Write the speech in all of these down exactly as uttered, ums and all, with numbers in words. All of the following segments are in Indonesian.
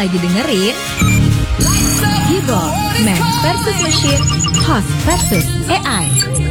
lagi dengerin Gigol, Man versus Machine, Host versus A I.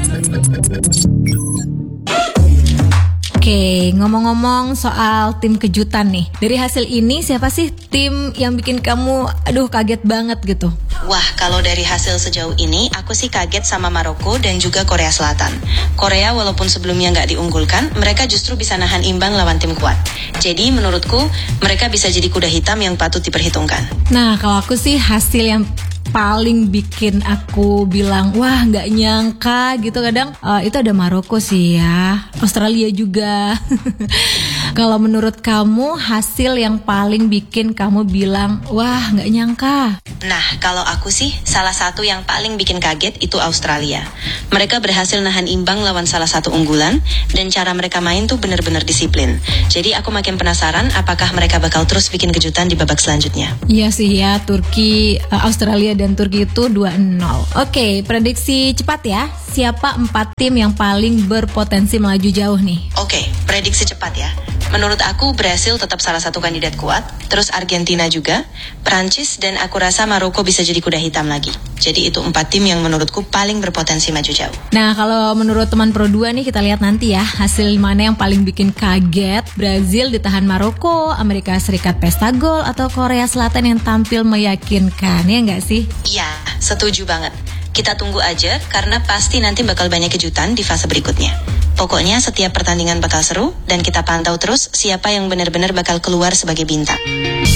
Oke, ngomong-ngomong soal tim kejutan nih. Dari hasil ini siapa sih tim yang bikin kamu aduh kaget banget gitu? Wah, kalau dari hasil sejauh ini, aku sih kaget sama Maroko dan juga Korea Selatan. Korea walaupun sebelumnya nggak diunggulkan, mereka justru bisa nahan imbang lawan tim kuat. Jadi menurutku, mereka bisa jadi kuda hitam yang patut diperhitungkan. Nah, kalau aku sih hasil yang paling bikin aku bilang wah nggak nyangka gitu kadang uh, itu ada Maroko sih ya, Australia juga. Kalau menurut kamu hasil yang paling bikin kamu bilang wah nggak nyangka? Nah, kalau aku sih salah satu yang paling bikin kaget itu Australia. Mereka berhasil nahan imbang lawan salah satu unggulan dan cara mereka main tuh benar-benar disiplin. Jadi aku makin penasaran apakah mereka bakal terus bikin kejutan di babak selanjutnya. Iya sih ya, Turki, uh, Australia dan Turki itu dua nol. Oke, prediksi cepat ya. Siapa empat tim yang paling berpotensi melaju jauh nih? Oke, prediksi cepat ya. Menurut aku Brasil tetap salah satu kandidat kuat, terus Argentina juga, Prancis, dan aku rasa Maroko bisa jadi kuda hitam lagi. Jadi itu empat tim yang menurutku paling berpotensi maju jauh. Nah, kalau menurut teman Pro dua nih kita lihat nanti ya hasil mana yang paling bikin kaget. Brazil ditahan Maroko, Amerika Serikat pesta gol, atau Korea Selatan yang tampil meyakinkan, ya nggak sih? Iya, setuju banget. Kita tunggu aja karena pasti nanti bakal banyak kejutan di fase berikutnya. Pokoknya setiap pertandingan bakal seru dan kita pantau terus siapa yang benar-benar bakal keluar sebagai bintang.